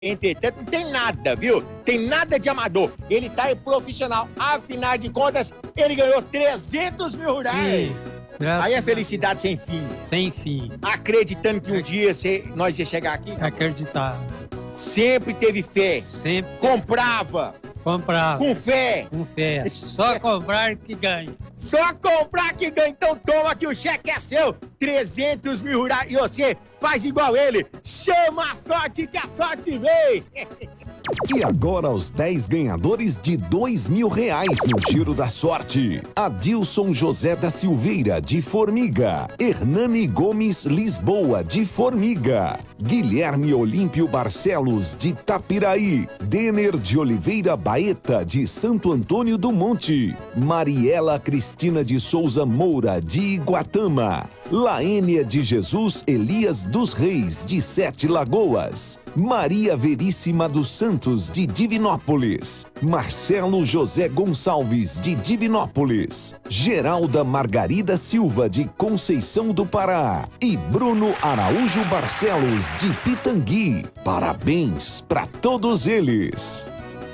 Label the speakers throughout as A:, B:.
A: Entretanto, não tem nada, viu? Tem nada de amador. Ele tá aí profissional. Afinal de contas, ele ganhou 300 mil reais. Aí é felicidade sem fim.
B: Sem fim.
A: Acreditando que um dia nós ia chegar aqui.
B: Acreditar.
A: Sempre teve fé.
B: Sempre.
A: Comprava.
B: Comprava.
A: Com fé.
B: Com fé. Só comprar que ganha.
A: Só comprar que ganha. Então toma que o cheque é seu. 300 mil reais. E você faz igual ele. Chama a sorte que a sorte vem.
C: E agora os 10 ganhadores de R$2.000 no Giro da Sorte. Adilson José da Silveira, de Formiga. Hernani Gomes Lisboa, de Formiga. Guilherme Olímpio Barcelos, de Tapiraí. Denner de Oliveira Baeta, de Santo Antônio do Monte. Mariela Cristina de Souza Moura, de Iguatama. Laênia de Jesus Elias dos Reis, de Sete Lagoas. Maria Veríssima dos Santos, de Divinópolis. Marcelo José Gonçalves, de Divinópolis. Geralda Margarida Silva, de Conceição do Pará. E Bruno Araújo Barcelos, de Pitangui. Parabéns para todos eles.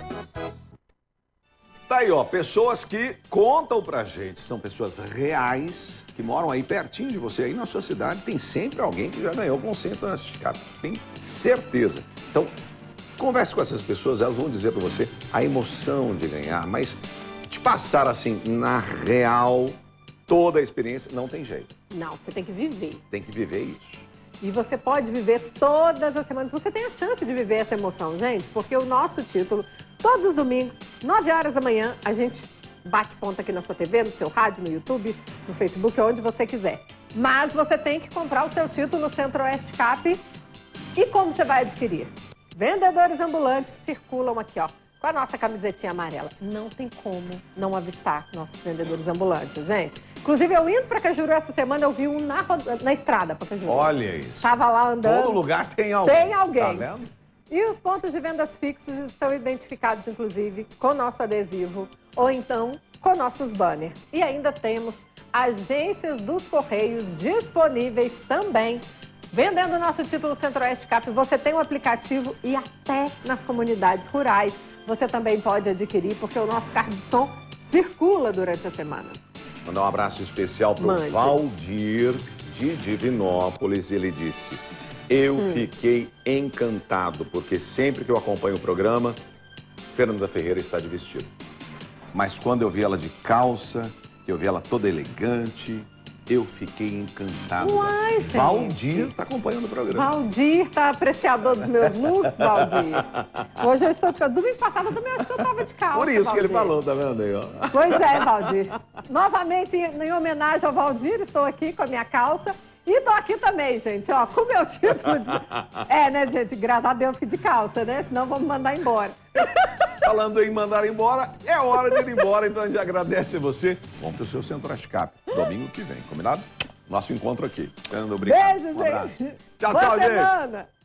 D: Tá aí, ó, pessoas que contam pra gente, são pessoas reais, que moram aí pertinho de você, aí na sua cidade, tem sempre alguém que já ganhou com 100 anos, cara, tem certeza. Então, converse com essas pessoas, elas vão dizer pra você a emoção de ganhar, mas te passar assim, na real, toda a experiência, não tem jeito.
E: Não, você tem que viver.
D: Tem que viver isso.
E: E você pode viver todas as semanas. Você tem a chance de viver essa emoção, gente, porque o nosso título, todos os domingos, 9 horas da manhã, a gente bate ponta aqui na sua TV, no seu rádio, no YouTube, no Facebook, onde você quiser. Mas você tem que comprar o seu título no Centro-Oeste Cap. E como você vai adquirir? Vendedores ambulantes circulam aqui, ó, com a nossa camisetinha amarela. Não tem como não avistar nossos vendedores ambulantes, gente. Inclusive, eu indo para Cajuru essa semana, eu vi um na estrada para Cajuru.
D: Olha isso.
E: Tava lá andando.
D: Todo lugar tem alguém.
E: Tem alguém.
D: Tá vendo?
E: E os pontos de vendas fixos estão identificados, inclusive, com nosso adesivo ou então com nossos banners. E ainda temos agências dos Correios disponíveis também. Vendendo o nosso título Centro-Oeste Cap, você tem um aplicativo e até nas comunidades rurais você também pode adquirir, porque o nosso carro de som circula durante a semana.
D: Mandar um abraço especial para o Valdir, de Divinópolis. Ele disse, eu fiquei encantado, porque sempre que eu acompanho o programa, Fernanda Ferreira está de vestido. Mas quando eu vi ela de calça, eu vi ela toda elegante, eu fiquei encantado.
E: Uai, gente.
D: Valdir está acompanhando o programa.
E: Valdir tá apreciador dos meus looks, Valdir. Hoje eu estou de calça. Domingo passado eu também acho que eu estava de calça,
D: Por isso
E: Valdir.
D: que ele falou, tá vendo aí, ó?
E: Pois é, Valdir. Novamente, em homenagem ao Valdir, estou aqui com a minha calça. E tô aqui também, gente, ó, com o meu título de... É, né, gente, graças a Deus que de calça, né? Senão vamos mandar embora.
D: Falando em mandar embora, é hora de ir embora, então a gente agradece a você. Vamos pro seu Centro-Oeste Cap, domingo que vem, combinado? Nosso encontro aqui. Fernando, obrigado.
E: Beijo,
D: um abraço.
E: gente.
D: Tchau,
E: Boa
D: tchau,
E: semana.
D: gente.